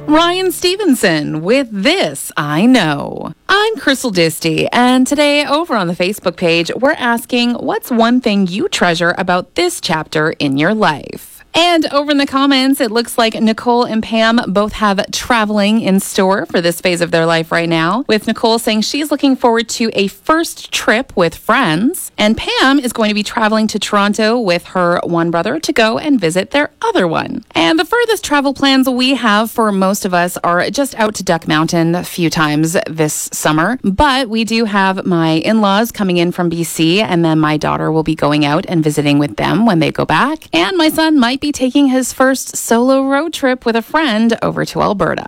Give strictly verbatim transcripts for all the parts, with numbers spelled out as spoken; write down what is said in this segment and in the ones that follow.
Ryan Stevenson with This I Know. I'm Crystal Disty, and today over on the Facebook page, we're asking, what's one thing you treasure about this chapter in your life? And over in the comments, it looks like Nicole and Pam both have traveling in store for this phase of their life right now, with Nicole saying she's looking forward to a first trip with friends, and Pam is going to be traveling to Toronto with her one brother to go and visit their other one. And the furthest travel plans we have for most of us are just out to Duck Mountain a few times this summer, but we do have my in-laws coming in from B C, and then my daughter will be going out and visiting with them when they go back, and my son might be taking his first solo road trip with a friend over to Alberta.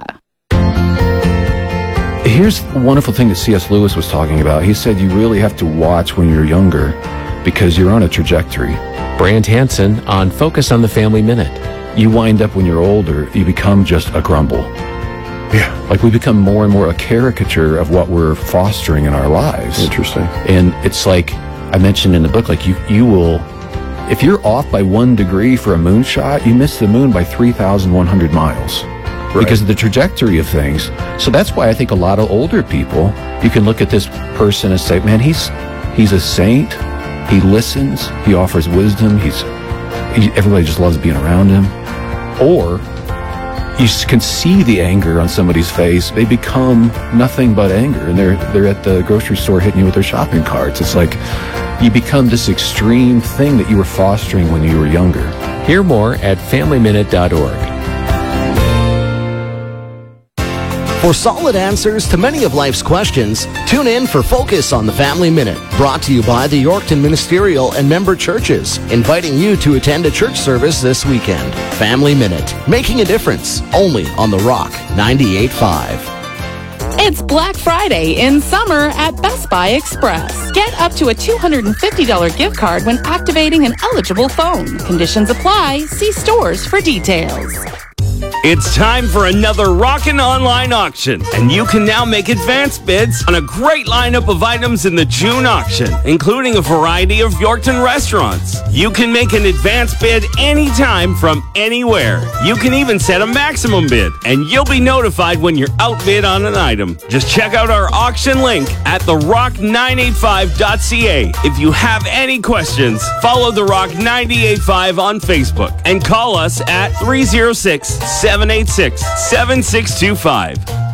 Here's the wonderful thing that C S Lewis was talking about. He said you really have to watch when you're younger because you're on a trajectory. Brant Hansen on Focus on the Family Minute. You wind up when you're older, you become just a grumble. Yeah. Like we become more and more a caricature of what we're fostering in our lives. Interesting. And it's like I mentioned in the book, like you, you will... If you're off by one degree for a moonshot, you miss the moon by three thousand one hundred miles. Right. Because of the trajectory of things. So that's why I think a lot of older people, you can look at this person and say, man, he's he's a saint. He listens. He offers wisdom. He's he, everybody just loves being around him. Or you can see the anger on somebody's face. They become nothing but anger. And they're they're at the grocery store hitting you with their shopping carts. It's like you become this extreme thing that you were fostering when you were younger. Hear more at family minute dot org. For solid answers to many of life's questions, tune in for Focus on the Family Minute, brought to you by the Yorkton Ministerial and member churches, inviting you to attend a church service this weekend. Family Minute, making a difference, only on The Rock ninety-eight point five. It's Black Friday in summer at Best Buy Express. Get up to a two hundred fifty dollars gift card when activating an eligible phone. Conditions apply. See stores for details. It's time for another rockin' online auction, and you can now make advance bids on a great lineup of items in the June auction, including a variety of Yorkton restaurants. You can make an advance bid anytime from anywhere. You can even set a maximum bid, and you'll be notified when you're outbid on an item. Just check out our auction link at the rock nine eighty-five dot c a. If you have any questions, follow The Rock ninety-eight point five on Facebook and call us at three oh six, seven eight six, seven six two five.